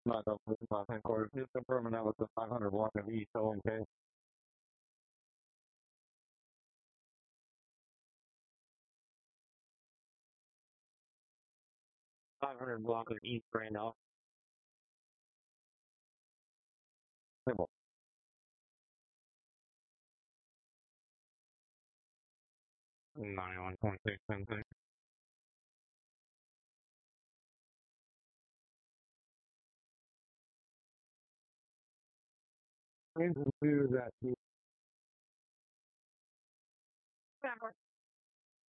Not up with my headquarters. Just confirming that was the 500 block of East OMK. 500 block of East right now. Simple. 91.6. Into that